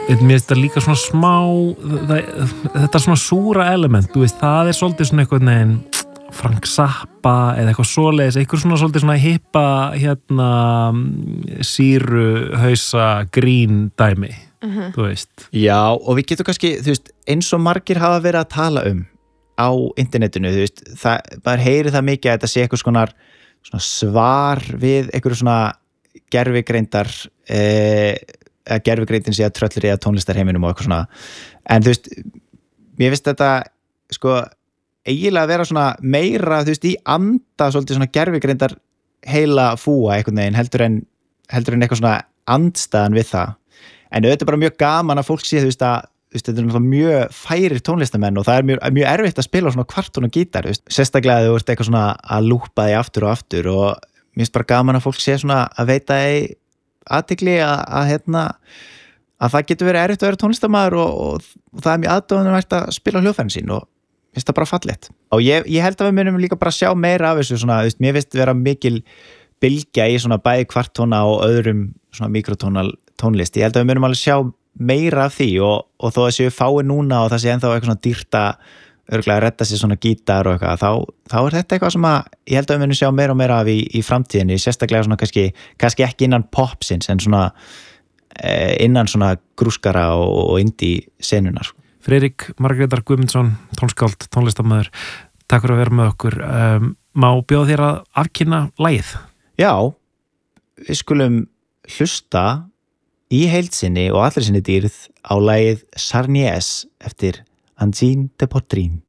mér finnst það líka svona smá þetta svona súra element, þú veist, það svolítið svona einhvern veginn Frank Zappa eða eitthvað svoleiðis, eitthvað svona svolítið svona hippa síru hausa grín dæmi, þú veist. Já, og við getum kannski, þú veist, eins og margir hafa verið að tala á internetinu, þú veist, maður heyri það mikið að þetta sé eitthvað svona svar við eitthvað svona gervigreindar eða gervigreindin sé að tröllir í að tónlistarheiminum og eitthvað svona, en þú veist, mér finnst þetta, sko, eiginlega að vera svona meira, þú veist, í anda svolítið svona gervigreindar heila fúa einhvern veginn, heldur en eitthvað svona andstæðan við það, en auðvitað bara mjög gaman að fólk sé, þú veist, þetta náttúrulega mjög færir tónlistamenn og það mjög erfitt að spila svona kvartón og gítar, sérstaklega að þú ert eitthvað svona að lúpa því aftur og aftur og mér finnst bara gaman að fólk sé svona að veita athygli að það getur verið erfitt að vera tónlistarmaður og það mjög aðdáunarvert að spila hljóðfærin sín og finnst það bara fallegt. Og ég held að við munum líka bara sjá meira af þessu svona, mér finnst vera mikil bylgja í svona bæði kvartóna og öðrum svona mikrotónal tónlist. Ég held að við munum alveg sjá meira af því og þó að séu fáir núna og það sé ennþá eitthvað svona dýrt að örugglega redda sér svona gítar og eitthvað, þá þetta eitthvað sem að ég held að við munum sjá meira og meira af í framtíðinni, sérstaklega svona kannski ekki innan popsins en svona innan svona grúskara og indie senunar. Friðrik Margrétar Guðmundsson, tónskáld, tónlistarmaður, takk fyrir að vera með okkur. Má bjóða þér að afkynna lagið? Já, við skulum hlusta í heild sinni og allri sinni dýrð á lagið Sarnies eftir Angine de Portrin.